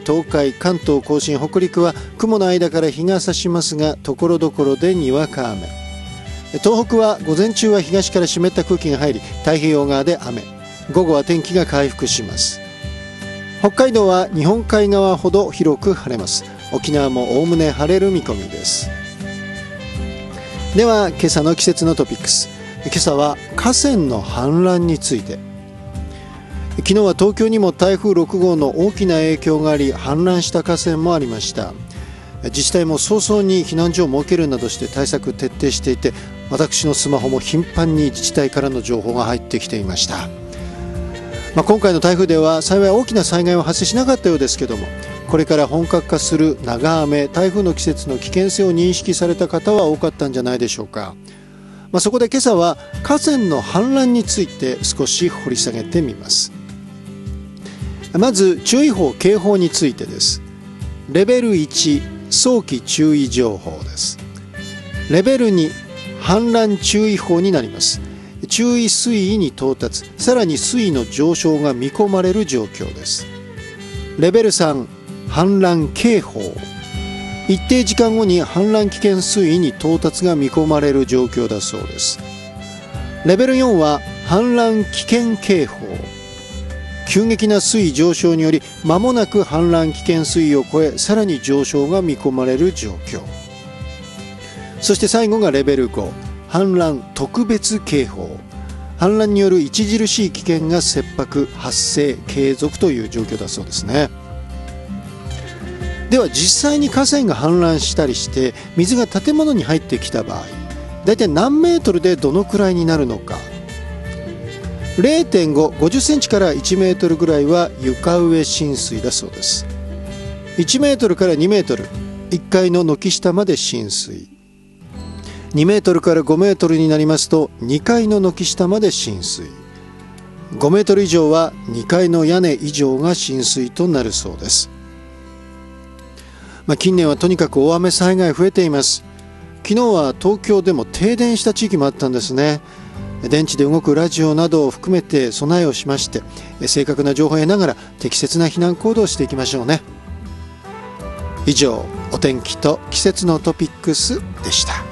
東海、関東甲信、北陸は雲の間から日が差しますが、ところどころでにわか雨。東北は午前中は東から湿った空気が入り、太平洋側で雨。午後は天気が回復します。北海道は日本海側ほど広く晴れます。沖縄もおおむね晴れる見込みです。では今朝の季節のトピックス。今朝は河川の氾濫について。昨日は東京にも台風6号の大きな影響があり、氾濫した河川もありました。自治体も早々に避難所を設けるなどして対策徹底していて、私のスマホも頻繁に自治体からの情報が入ってきていました。今回の台風では幸い大きな災害は発生しなかったようですけども、これから本格化する長雨、台風の季節の危険性を認識された方は多かったんじゃないでしょうか。そこで今朝は河川の氾濫について少し掘り下げてみます。まず注意報・警報についてです。レベル1、早期注意情報です。レベル2、氾濫注意報になります。注意水位に到達、さらに水位の上昇が見込まれる状況です。レベル3、氾濫警報。一定時間後に氾濫危険水位に到達が見込まれる状況だそうです。レベル4は氾濫危険警報。急激な水位上昇により間もなく氾濫危険水位を超え、さらに上昇が見込まれる状況。そして最後がレベル5、氾濫特別警報。氾濫による著しい危険が切迫、発生、継続という状況だそうですね。では実際に河川が氾濫したりして水が建物に入ってきた場合、だいたい何メートルでどのくらいになるのか。0.5、50センチから1メートルぐらいは床上浸水だそうです。1メートルから2メートル、1階の軒下まで浸水。2メートルから5メートルになりますと2階の軒下まで浸水。5メートル以上は2階の屋根以上が浸水となるそうです。近年はとにかく大雨災害増えています。昨日は東京でも停電した地域もあったんですね。電池で動くラジオなどを含めて備えをしまして、正確な情報を得ながら適切な避難行動をしていきましょうね。以上、お天気と季節のトピックスでした。